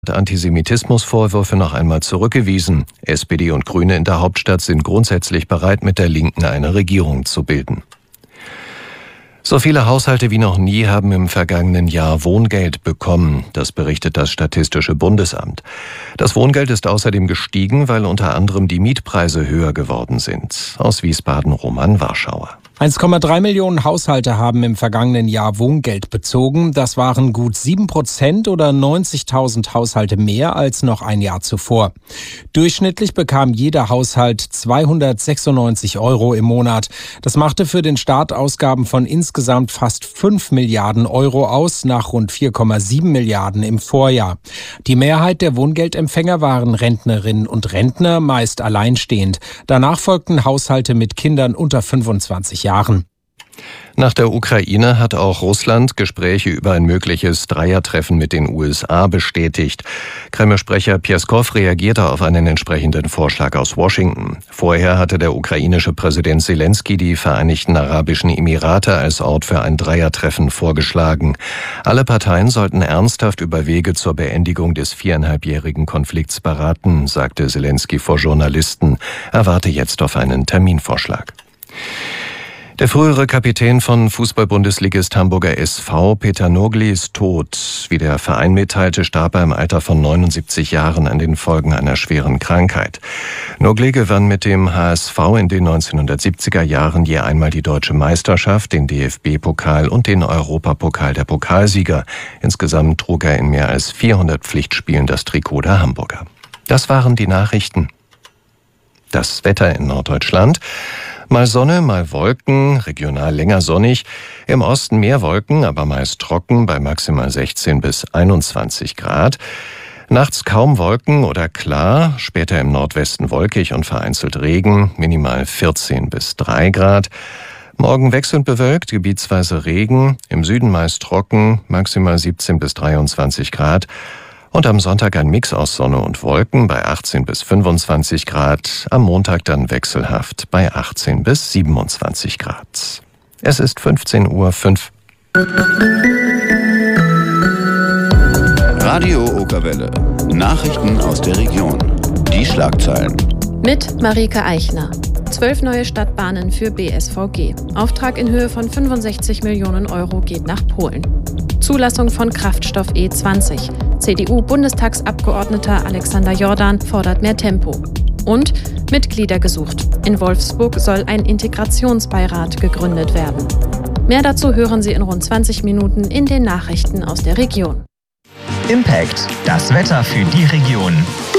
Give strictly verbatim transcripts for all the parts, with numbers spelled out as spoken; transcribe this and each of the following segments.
Antisemitismusvorwürfe noch einmal zurückgewiesen. S P D und Grüne in der Hauptstadt sind grundsätzlich bereit, mit der Linken eine Regierung zu bilden. So viele Haushalte wie noch nie haben im vergangenen Jahr Wohngeld bekommen. Das berichtet das Statistische Bundesamt. Das Wohngeld ist außerdem gestiegen, weil unter anderem die Mietpreise höher geworden sind. Aus Wiesbaden Roman Warschauer. eins Komma drei Millionen Haushalte haben im vergangenen Jahr Wohngeld bezogen. Das waren gut sieben Prozent oder neunzigtausend Haushalte mehr als noch ein Jahr zuvor. Durchschnittlich bekam jeder Haushalt zweihundertsechsundneunzig Euro im Monat. Das machte für den Staat Ausgaben von insgesamt fast fünf Milliarden Euro aus, nach rund vier Komma sieben Milliarden im Vorjahr. Die Mehrheit der Wohngeldempfänger waren Rentnerinnen und Rentner, meist alleinstehend. Danach folgten Haushalte mit Kindern unter fünfundzwanzig Jahren. Nach der Ukraine hat auch Russland Gespräche über ein mögliches Dreiertreffen mit den U S A bestätigt. Kreml-Sprecher Pjeskow reagierte auf einen entsprechenden Vorschlag aus Washington. Vorher hatte der ukrainische Präsident Selenskyj die Vereinigten Arabischen Emirate als Ort für ein Dreiertreffen vorgeschlagen. Alle Parteien sollten ernsthaft über Wege zur Beendigung des viereinhalbjährigen Konflikts beraten, sagte Selenskyj vor Journalisten. Er warte jetzt auf einen Terminvorschlag. Der frühere Kapitän von Fußball-Bundesligist Hamburger S V, Peter Nurgli, ist tot. Wie der Verein mitteilte, starb er im Alter von neunundsiebzig Jahren an den Folgen einer schweren Krankheit. Nurgli gewann mit dem H S V in den neunzehnhundertsiebziger Jahren je einmal die Deutsche Meisterschaft, den D F B-Pokal und den Europapokal der Pokalsieger. Insgesamt trug er in mehr als vierhundert Pflichtspielen das Trikot der Hamburger. Das waren die Nachrichten. Das Wetter in Norddeutschland. Mal Sonne, mal Wolken, regional länger sonnig. Im Osten mehr Wolken, aber meist trocken bei maximal sechzehn bis einundzwanzig Grad. Nachts kaum Wolken oder klar, später im Nordwesten wolkig und vereinzelt Regen, minimal vierzehn bis drei Grad. Morgen wechselnd bewölkt, gebietsweise Regen, im Süden meist trocken, maximal siebzehn bis dreiundzwanzig Grad. Und am Sonntag ein Mix aus Sonne und Wolken bei achtzehn bis fünfundzwanzig Grad. Am Montag dann wechselhaft bei achtzehn bis siebenundzwanzig Grad. Es ist fünfzehn Uhr fünf. Radio Okerwelle. Nachrichten aus der Region. Die Schlagzeilen. Mit Marike Eichner. Zwölf neue Stadtbahnen für B S V G. Auftrag in Höhe von fünfundsechzig Millionen Euro geht nach Polen. Zulassung von Kraftstoff E zwanzig. C D U-Bundestagsabgeordneter Alexander Jordan fordert mehr Tempo. Und Mitglieder gesucht. In Wolfsburg soll ein Integrationsbeirat gegründet werden. Mehr dazu hören Sie in rund zwanzig Minuten in den Nachrichten aus der Region. Impact, das Wetter für die Region.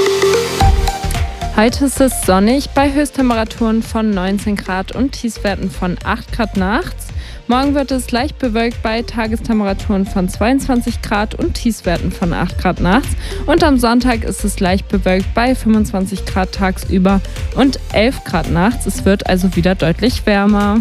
Heute ist es sonnig bei Höchsttemperaturen von neunzehn Grad und Tiefstwerten von acht Grad nachts. Morgen wird es leicht bewölkt bei Tagestemperaturen von zweiundzwanzig Grad und Tiefstwerten von acht Grad nachts. Und am Sonntag ist es leicht bewölkt bei fünfundzwanzig Grad tagsüber und elf Grad nachts. Es wird also wieder deutlich wärmer.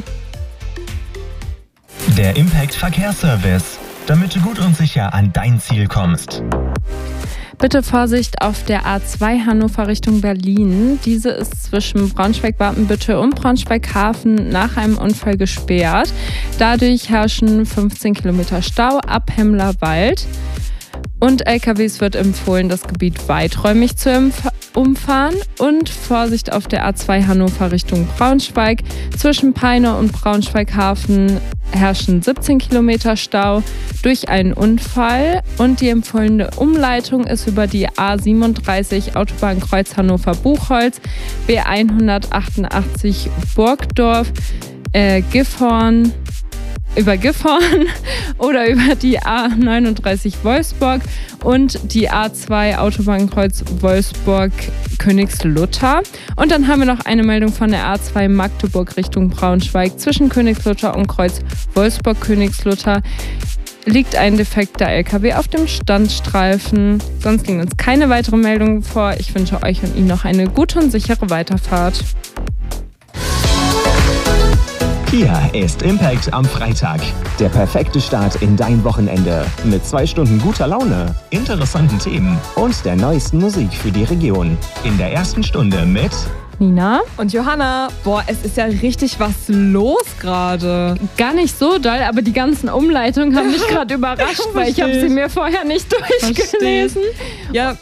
Der Impact Verkehrsservice, damit du gut und sicher an dein Ziel kommst. Bitte Vorsicht auf der A zwei Hannover Richtung Berlin. Diese ist zwischen Braunschweig-Wapenbüttel und Braunschweig-Hafen nach einem Unfall gesperrt. Dadurch herrschen fünfzehn Kilometer Stau ab Hemmlerwald. Und L K Ws wird empfohlen, das Gebiet weiträumig zu empf- umfahren. Und Vorsicht auf der A zwei Hannover Richtung Braunschweig. Zwischen Peine und Braunschweig-Hafen herrschen siebzehn Kilometer Stau durch einen Unfall. Und die empfohlene Umleitung ist über die A siebenunddreißig Autobahnkreuz Hannover-Buchholz, B hundertachtundachtzig Burgdorf, äh, Gifhorn, über Gifhorn oder über die A neununddreißig Wolfsburg und die A zwei Autobahnkreuz Wolfsburg-Königslutter. Und dann haben wir noch eine Meldung von der A zwei Magdeburg Richtung Braunschweig. Zwischen Königslutter und Kreuz Wolfsburg-Königslutter liegt ein defekter L K W auf dem Standstreifen. Sonst liegen uns keine weiteren Meldungen vor. Ich wünsche euch und Ihnen noch eine gute und sichere Weiterfahrt. Hier ist Impact am Freitag. Der perfekte Start in dein Wochenende. Mit zwei Stunden guter Laune, interessanten Themen und der neuesten Musik für die Region. In der ersten Stunde mit Nina und Johanna. Boah, es ist ja richtig was los gerade. Gar nicht so doll, aber die ganzen Umleitungen haben mich gerade überrascht, weil ich habe sie mir vorher nicht durchgelesen. Ja,